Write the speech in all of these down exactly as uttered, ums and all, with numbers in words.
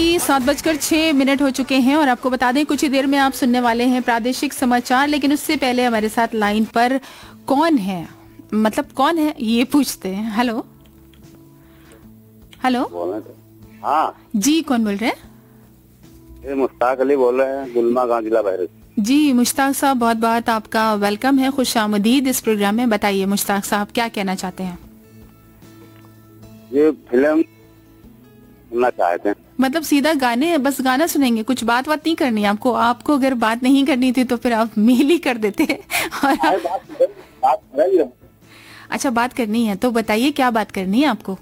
अभी सात बजकर छह मिनट हो चुके हैं और आपको बता दें कुछ ही देर में आप सुनने वाले हैं प्रादेशिक समाचार, लेकिन उससे पहले हमारे साथ लाइन पर कौन है, मतलब कौन है ये पूछते हैं। हेलो हेलो हाँ जी, कौन बोल रहे हैं? ये मुश्ताक अली बोल रहे हैं, गुलमा गांव, जिला बहराइच। जी मुश्ताक साहब, बहुत बहुत आपका वेलकम है, खुशामदीद इस प्रोग्राम में। बताइए मुश्ताक साहब क्या कहना चाहते हैं? ये फिल्म सुनना चाहते हैं। मतलब सीधा गाने, बस गाना सुनेंगे, कुछ बात बात नहीं करनी है आपको? आपको अगर बात नहीं करनी थी तो फिर आप मेल ही कर देते और बात, बात करेंगे। अच्छा बात करनी है तो बताइए क्या बात करनी है आपको?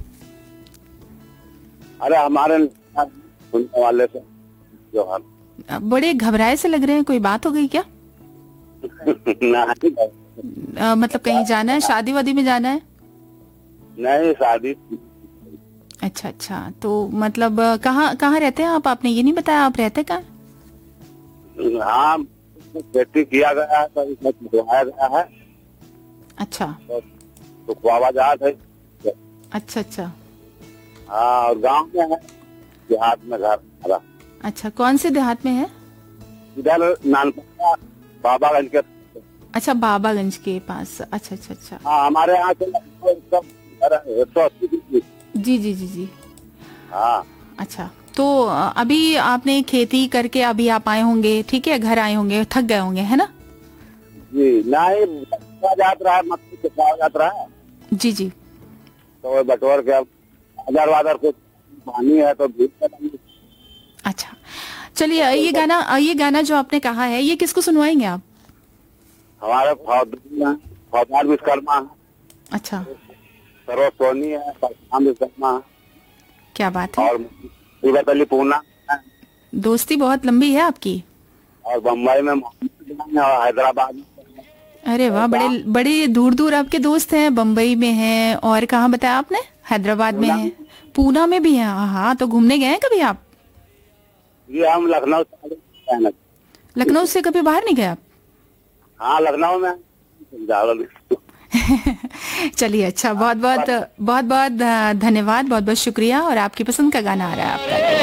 अरे हमारे सुनने वाले से जो हम बड़े घबराए से लग रहे हैं, कोई बात हो गई क्या? नहीं, आ, मतलब कहीं जाना है, शादी वादी में जाना है? नहीं शादी। अच्छा अच्छा, तो मतलब कहाँ कहाँ रहते हैं आप? आपने ये नहीं बताया आप रहते कहाँ? हाँ खेती किया गया है तो इसमें खुदवाया गया है। अच्छा तो, तो खुआवा जात है। अच्छा अच्छा हाँ, और गांव में है, देहात में घर हमारा। अच्छा, कौन से देहात में है? इधर नानपा बाबागंज के। अच्छा बाबागंज के पास। अच्छा अच्छा अच्छा। हाँ, हमारे यहाँ से एक सौ अस्सी की। जी जी जी जी। हाँ अच्छा, तो अभी आपने खेती करके अभी आप आए होंगे, ठीक है, घर आए होंगे, थक गए होंगे, है ना? जी नहीं, यात्रा है, मतलब यात्रा है। जी जी। तो बटोर के अब बाजार वाजार कुछ पानी है तो भी। अच्छा चलिए, ये गाना ये गाना जो आपने कहा है ये किसको सुनवाएंगे आप? हमारे फौजदार विश्वकर्मा है। अच्छा, सरोज सोनी है, परशुराम विश्वकर्मा है। क्या बात है, और सूरत अली पूना है। दोस्ती बहुत लंबी है आपकी। और बम्बई में मोहम्मद और हैदराबाद में। अरे वाह, बड़े बड़े दूर दूर आपके दोस्त हैं, बम्बई में हैं और कहाँ बताया आपने? हैदराबाद में है, पूना में भी है। हाँ, तो घूमने गए हैं कभी आप? जी हम लखनऊ से। लखनऊ से कभी बाहर नहीं गए आप? हाँ लखनऊ में। चलिए अच्छा, बहुत बहुत बहुत बहुत धन्यवाद, बहुत बहुत शुक्रिया। और आपकी पसंद का गाना आ रहा है आपका।